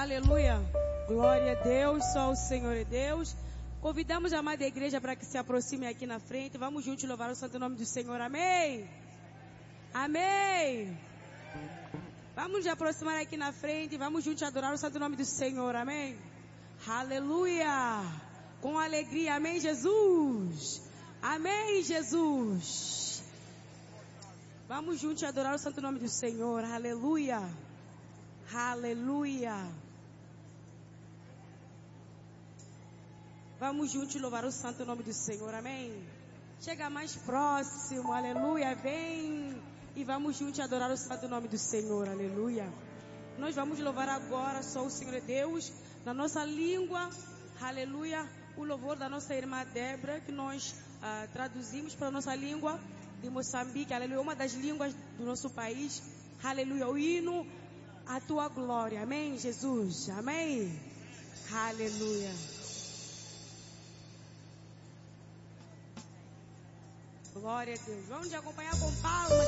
Aleluia. Glória a Deus, só o Senhor é Deus. Convidamos a amada igreja para que se aproxime aqui na frente. Vamos juntos louvar o santo nome do Senhor. Amém. Amém. Vamos nos aproximar aqui na frente. Vamos juntos adorar o santo nome do Senhor. Amém. Aleluia. Com alegria. Amém, Jesus. Amém, Jesus. Vamos juntos adorar o santo nome do Senhor. Aleluia. Aleluia. Vamos juntos louvar o santo nome do Senhor. Amém. Chega mais próximo. Aleluia. Vem. E vamos juntos adorar o santo nome do Senhor. Aleluia. Nós vamos louvar agora só o Senhor é Deus. Na nossa língua. Aleluia. O louvor da nossa irmã Débora, que nós traduzimos para a nossa língua de Moçambique. Aleluia. Uma das línguas do nosso país. Aleluia. O hino à tua glória. Amém, Jesus. Amém. Aleluia. Glória a Deus. Vamos te acompanhar com palmas.